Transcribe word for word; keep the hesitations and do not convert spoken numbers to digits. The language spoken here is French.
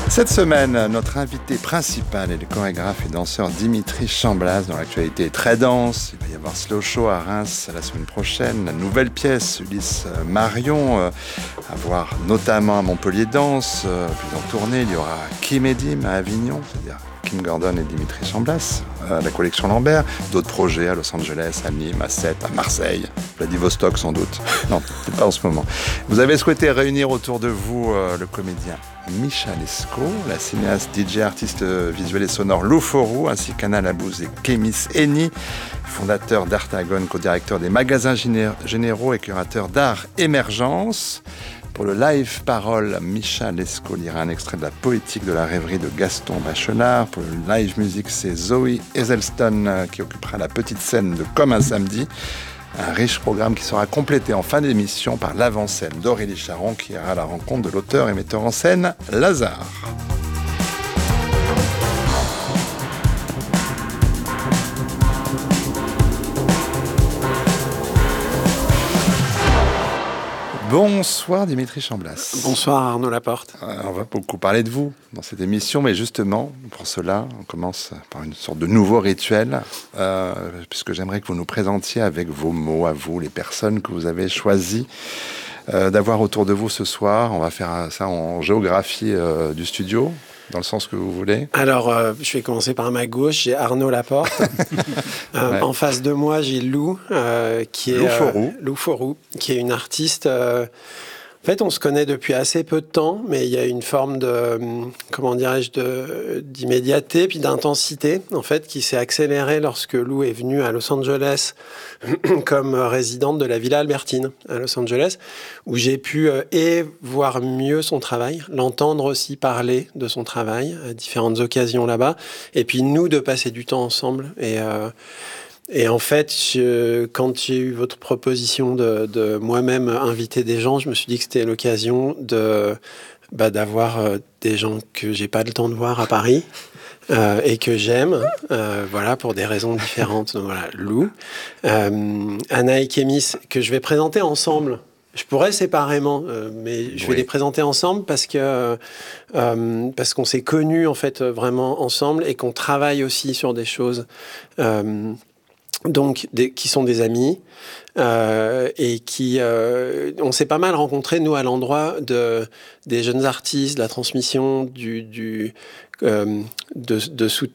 Cette semaine, notre invité principal est le chorégraphe et danseur Dimitri Chamblas, dont l'actualité est très dense. Il va y avoir Slow Show à Reims la semaine prochaine, la nouvelle pièce Ulysse Marion, euh, à voir notamment à Montpellier Danse. Euh, puis en tournée, il y aura Kim et Dim à Avignon, c'est-à-dire Kim Gordon et Dimitri Chamblas, à la collection Lambert. D'autres projets à Los Angeles, à Nîmes, à Sète, à Marseille, Vladivostok sans doute. Non, peut-être pas en ce moment. Vous avez souhaité réunir autour de vous euh, le comédien Micha Lescaut, la cinéaste, D J, artiste visuel et sonore Lou Fourou, ainsi qu'Anna Labouze et Kémis Eni, fondateur d'Artagon, co-directeur des magasins généraux et curateur d'art Émergence. Pour le live parole, Micha Lescaut lira un extrait de la poétique de la rêverie de Gaston Bachelard. Pour le live musique, c'est Zoé Eselstone qui occupera la petite scène de Comme un samedi. Un riche programme qui sera complété en fin d'émission par l'avant-scène d'Aurélie Charon qui ira à la rencontre de l'auteur et metteur en scène Lazare. Bonsoir Dimitri Chamblas. Bonsoir Arnaud Laporte. Euh, on va beaucoup parler de vous dans cette émission, mais justement, pour cela, on commence par une sorte de nouveau rituel, euh, puisque j'aimerais que vous nous présentiez avec vos mots à vous, les personnes que vous avez choisies euh, d'avoir autour de vous ce soir. On va faire ça en géographie euh, du studio, dans le sens que vous voulez. Alors, euh, je vais commencer par ma gauche, j'ai Arnaud Laporte. euh, Ouais. En face de moi, j'ai Lou, euh, qui est Lou Fourou. Euh, Lou Fourou, qui est une artiste. Euh, en fait, on se connaît depuis assez peu de temps, mais il y a une forme de, comment dirais-je, de, d'immédiateté puis d'intensité, en fait, qui s'est accélérée lorsque Lou est venue à Los Angeles comme résidente de la Villa Albertine à Los Angeles, où j'ai pu euh, et voir mieux son travail, l'entendre aussi parler de son travail à différentes occasions là-bas, et puis nous de passer du temps ensemble. Et, euh, et en fait, je, quand j'ai eu votre proposition de, de moi-même inviter des gens, je me suis dit que c'était l'occasion de, bah, d'avoir euh, des gens que j'ai pas le temps de voir à Paris. Euh, et que j'aime, euh, voilà, pour des raisons différentes. Donc voilà, Lou, euh, Anna et Kémis, que je vais présenter ensemble. Je pourrais séparément, euh, mais je vais Oui. les présenter ensemble parce que euh, parce qu'on s'est connus en fait vraiment ensemble et qu'on travaille aussi sur des choses. Euh, donc des, qui sont des amis euh, et qui euh, on s'est pas mal rencontrés nous à l'endroit de des jeunes artistes, de la transmission du du euh, de, de soutenir